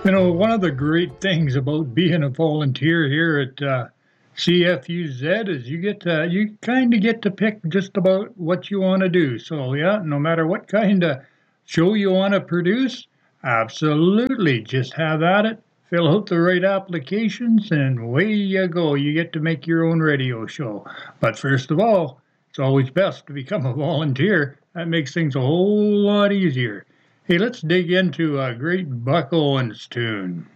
One of the great things about being a volunteer here at CFUZ is you kind of get to pick just about what you want to do. So yeah, no matter what kind of show you want to produce, absolutely, just have at it. Fill out the right applications, and away you go. You get to make your own radio show. But first of all, it's always best to become a volunteer. That makes things a whole lot easier. Hey, let's dig into a great Buck Owens tune.